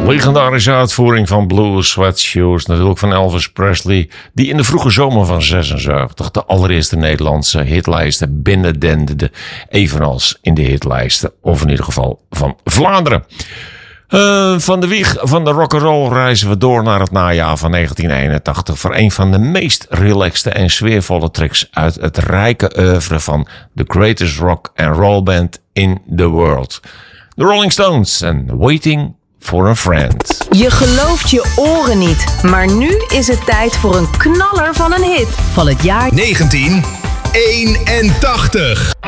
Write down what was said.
Legendarische uitvoering van Blue Sweat Shoes, natuurlijk van Elvis Presley, die in de vroege zomer van 76 de allereerste Nederlandse hitlijsten binnendenderde, evenals in de hitlijsten, of in ieder geval van Vlaanderen. Van de wieg van de rock'n'roll reizen we door naar het najaar van 1981 voor een van de meest relaxte en sfeervolle tracks uit het rijke oeuvre van the greatest rock and roll band in the world. The Rolling Stones en Waiting for a Friend. Je gelooft je oren niet, maar nu is het tijd voor een knaller van een hit van het jaar 1981.